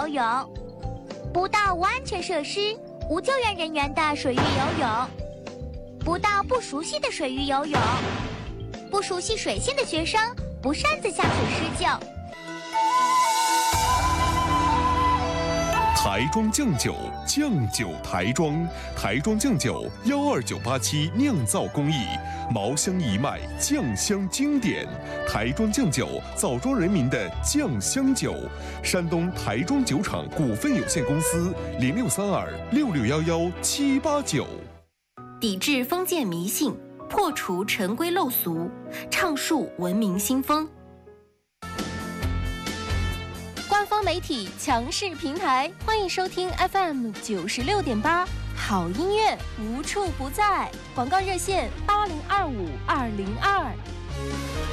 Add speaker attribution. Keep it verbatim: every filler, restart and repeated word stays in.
Speaker 1: 泳；不到无安全设施、无救援人员的水域游泳；不到不熟悉的水域游泳；不熟悉水性的学生不擅自下水施救。
Speaker 2: 台庄酱酒，酱酒台庄，台庄酱酒幺二九八七酿造工艺，茅香一脉，酱香经典。台庄酱酒，枣庄人民的酱香酒。山东台庄酒厂股份有限公司零六三二六六幺幺七八九。
Speaker 3: 抵制封建迷信，破除陈规陋俗，倡述文明新风。官方媒体强势平台，欢迎收听 F M 九十六点八，好音乐无处不在。广告热线八零二五二零二。